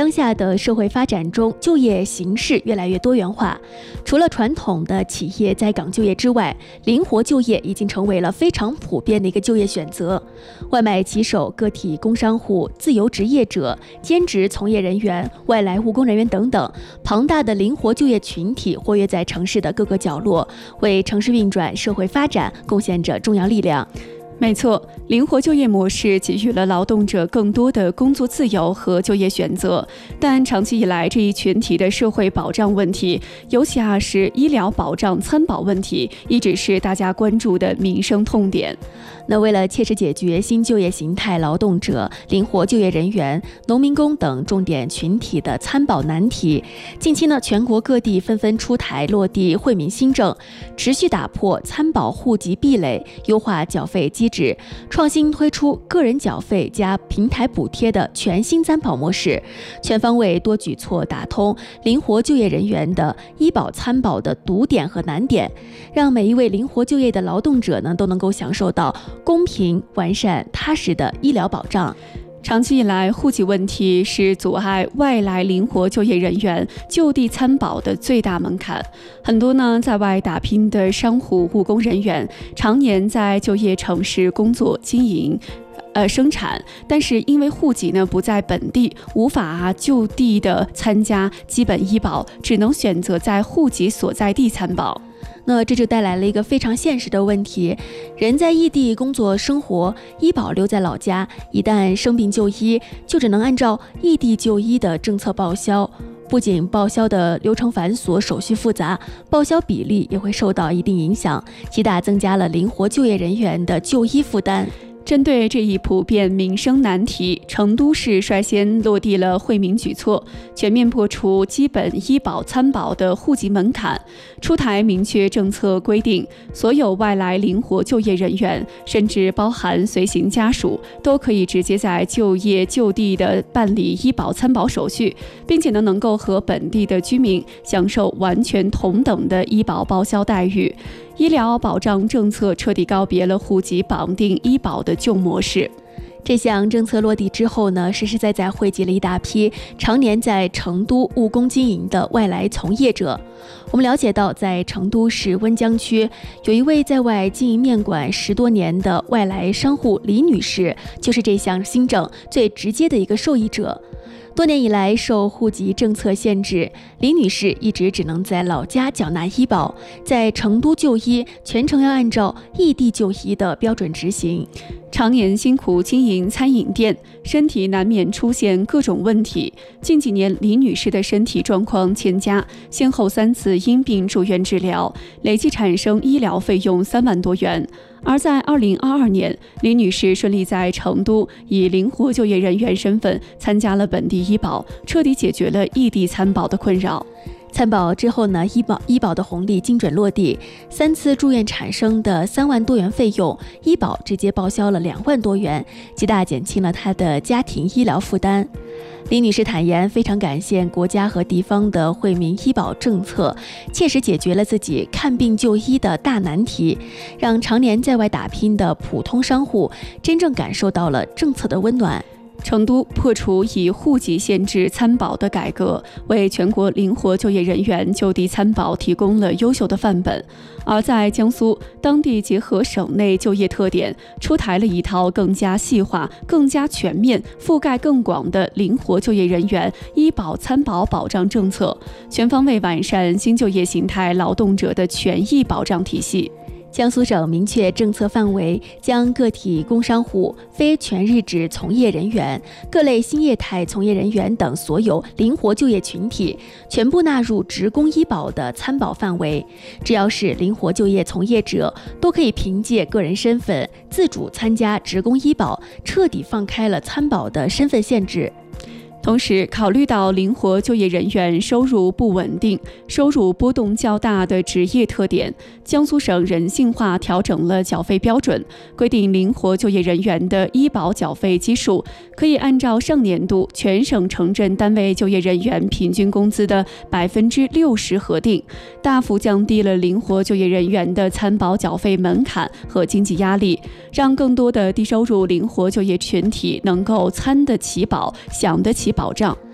当下的社会发展中，就业形势越来越多元化。除了传统的企业在岗就业之外，灵活就业已经成为了非常普遍的一个就业选择。外卖骑手、个体工商户、自由职业者、兼职从业人员、外来务工人员等等，庞大的灵活就业群体活跃在城市的各个角落，为城市运转、社会发展贡献着重要力量。 没错，灵活就业模式给予了劳动者更多的工作自由和就业选择，但长期以来这一群体的社会保障问题，尤其是医疗保障参保问题，一直是大家关注的民生痛点。 那为了切实解决新就业形态劳动者、灵活就业人员、农民工等重点群体的参保难题，近期全国各地纷纷出台落地惠民新政，持续打破参保户籍壁垒，优化缴费机制，创新推出个人缴费加平台补贴的全新参保模式，全方位多举措打通灵活就业人员的医保参保的堵点和难点，让每一位灵活就业的劳动者都能够享受到公平、完善、踏实的医疗保障。 长期以来，户籍问题是阻碍外来灵活就业人员就地参保的最大门槛。很多在外打拼的商户、务工人员，常年在就业城市工作经营。生产，但是因为户籍不在本地，无法就地的参加基本医保，只能选择在户籍所在地参保。 那这就带来了一个非常现实的问题，人在异地工作生活，医保留在老家，一旦生病就医，就只能按照异地就医的政策报销。不仅报销的流程繁琐、手续复杂，报销比例也会受到一定影响，极大增加了灵活就业人员的就医负担。 针对这一普遍民生难题，成都市率先落地了惠民举措，全面破除基本医保参保的户籍门槛，出台明确政策规定，所有外来灵活就业人员，甚至包含随行家属，都可以直接在就业就地的办理医保参保手续，并且能够和本地的居民享受完全同等的医保报销待遇。医疗保障政策彻底告别了户籍绑定医保的旧模式。 这项政策落地之后实实在在惠及了一大批常年在成都务工经营的外来从业者。我们了解到，在成都市温江区，有一位在外经营面馆10多年的外来商户李女士，就是这项新政最直接的一个受益者。多年以来，受户籍政策限制，李女士一直只能在老家缴纳医保，在成都就医全程要按照异地就医的标准执行。 常年辛苦经营餐饮店，身体难免出现各种问题。近几年，李女士的身体状况欠佳，先后3次因病住院治疗，累计产生医疗费用3万多元。而在2022年，李女士顺利在成都以灵活就业人员身份参加了本地医保，彻底解决了异地参保的困扰。 参保之后医保的红利精准落地，3次住院产生的3万多元费用，医保直接报销了2万多元，极大减轻了她的家庭医疗负担。李女士坦言，非常感谢国家和地方的惠民医保政策，切实解决了自己看病就医的大难题，让常年在外打拼的普通商户真正感受到了政策的温暖。 成都破除以户籍限制参保的改革，为全国灵活就业人员就地参保提供了优秀的范本。而在江苏，当地结合省内就业特点，出台了一套更加细化、更加全面、覆盖更广的灵活就业人员医保参保保障政策，全方位完善新就业形态劳动者的权益保障体系。 江苏省明确政策范围，将个体工商户、非全日制从业人员、各类新业态从业人员等所有灵活就业群体全部纳入职工医保的参保范围。只要是灵活就业从业者，都可以凭借个人身份自主参加职工医保，彻底放开了参保的身份限制。 同时，考虑到灵活就业人员收入不稳定、收入波动较大的职业特点，江苏省人性化调整了缴费标准，规定灵活就业人员的医保缴费基数可以按照上年度全省城镇单位就业人员平均工资的60%核定，大幅降低了灵活就业人员的参保缴费门槛和经济压力，让更多的低收入灵活就业群体能够参得起保、享得起保障。